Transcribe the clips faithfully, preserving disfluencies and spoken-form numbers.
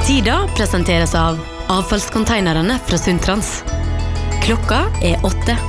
Tida presenteres av avfallskonteinerne fra Sundtrans. Klokka er åtte.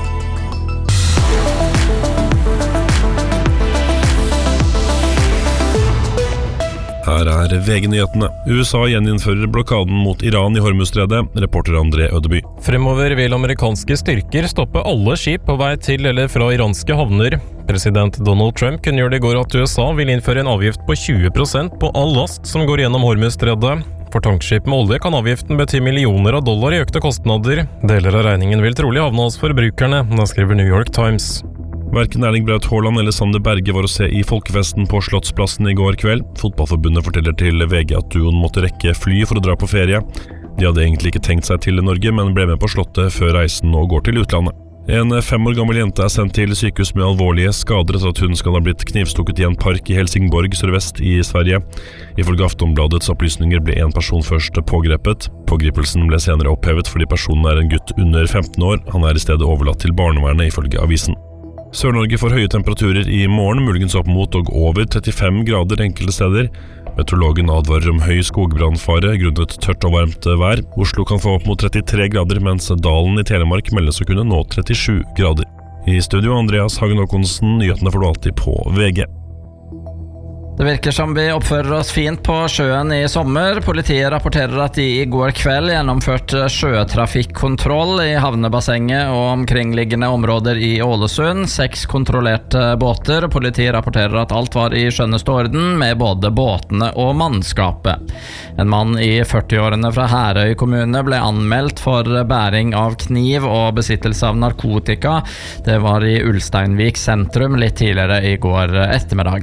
Her er V G-nyhetene. U S A gjeninnfører blokaden mot Iran i Hormuzstredet, reporter André Ødeby. Fremover vil amerikanske styrker stoppe alle skip på vei til eller fra iranske havner. President Donald Trump kunngjorde i går at U S A vil innføre en avgift på tjue prosent på all last som går gjennom Hormuzstredet. For tankskip med olje kan avgiften bety millioner av dollar i økte kostnader. Deler av regningen vil trolig havne hos forbrukerne, da skriver New York Times. Hverken Erling Braut Haaland eller Sander Berge var å se i folkefesten på Slottsplassen i går kveld. Fotballforbundet forteller til V G at duoen måtte rekke fly for å dra på ferie. De hadde egentlig ikke tenkt seg til Norge, men ble med på Slottet før reisen og går til utlandet. En fem år gammel jente er sendt til sykehus med alvorlige skader etter at hun skal ha blitt knivstukket i en park i Helsingborg sørvest i Sverige. Ifølge Aftonbladets opplysninger ble en person først pågrepet. Pågripelsen ble senere opphevet fordi personen er en gutt under femten år. Han er i stedet overlatt til barnevernet ifølge avisen. Sør-Norge får høye temperaturer i morgen, muligens opp mot og over trettifem grader enkelte steder. Meteorologen advarer om høy skogbrannfare grunnet tørt og varmt vær. Oslo kan få opp mot trettitre grader, mens Dalen i Telemark meldes å kunne nå trettisju grader. I studio Andreas Hagen Håkonsen, nyhetene får du alltid på V G. Det virker som vi oppfører oss fint på sjøen i sommer. Politiet rapporterer at de i går kveld gjennomførte sjøtrafikkontroll i havnebassenget og omkringliggende områder i Ålesund. Seks kontrollerte båter. Politiet rapporterer at alt var i skjønneste orden med både båtene og mannskapet. En mann i førtiårene fra Herøy kommune ble anmeldt for bæring av kniv og besittelse av narkotika. Det var i Ulsteinvik sentrum litt tidligere i går ettermiddag.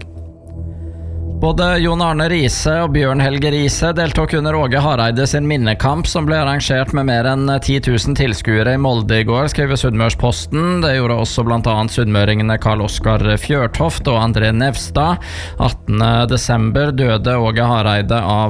Både Jon Arne Riise og Bjørn Helge Riise deltok under Åge Hareide sin minnekamp som ble arrangert med mer enn ti tusen tilskuere i Molde i går, skriver Sunnmørsposten. Det gjorde også blant annet sunnmøringene Karl Oskar Fjørtoft og André Nevstad. attende desember døde Åge Hareide av